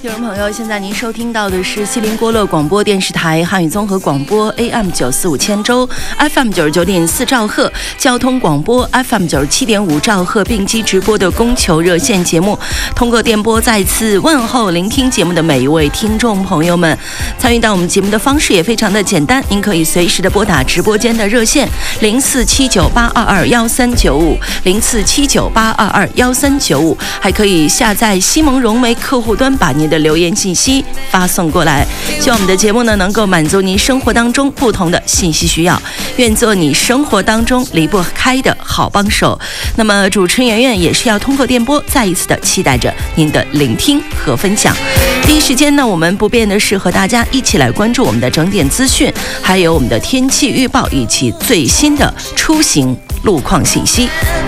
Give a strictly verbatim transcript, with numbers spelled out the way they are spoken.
听众朋友，现在您收听到的是锡林郭勒广播电视台汉语综合广播 A M 九四五千州 F M 九十九点四兆赫，交通广播 F M 九十七点五兆赫并机直播的供求热线节目。通过电波再次问候聆听节目的每一位听众朋友们。参与到我们节目的方式也非常的简单，您可以随时的拨打直播间的热线零四七九八二二幺三九五零四七九八二二幺三九五，还可以下载西蒙融媒客户端，把您的留言信息发送过来。希望我们的节目呢能够满足您生活当中不同的信息需要，愿做你生活当中离不开的好帮手。那么主持人圆圆也是要通过电波再一次的期待着您的聆听和分享。第一时间呢，我们不变的是和大家一起来关注我们的整点资讯，还有我们的天气预报以及最新的出行路况信息。